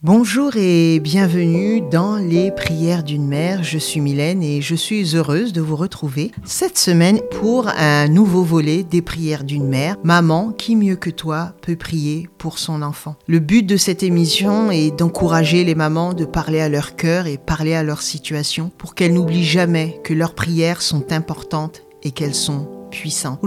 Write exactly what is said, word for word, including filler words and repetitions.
Bonjour et bienvenue dans les prières d'une mère. Je suis Mylène et je suis heureuse de vous retrouver cette semaine pour un nouveau volet des prières d'une mère. Maman, qui mieux que toi peut prier pour son enfant? Le but de cette émission est d'encourager les mamans de parler à leur cœur et parler à leur situation pour qu'elles n'oublient jamais que leurs prières sont importantes et qu'elles sont puissantes.